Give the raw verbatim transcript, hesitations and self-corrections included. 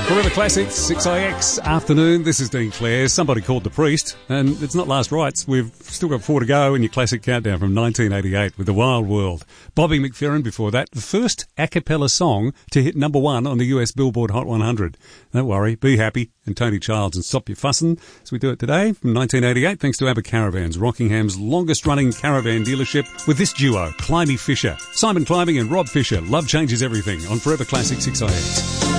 Forever Classics, six I X afternoon. This is Dean Clare. Somebody called the priest, and it's not last rites. We've still got four to go in your classic countdown from nineteen eighty-eight with The Wild World. Bobby McFerrin before that, the first a cappella song to hit number one on the U S Billboard Hot one hundred. Don't worry, be happy. And Tony Childs and Stop Your Fussin' as we do it today from nineteen eighty-eight, thanks to ABBA Caravans, Rockingham's longest-running caravan dealership, with this duo, Climby Fisher. Simon Climbing and Rob Fisher. Love changes everything on Forever Classic six I X.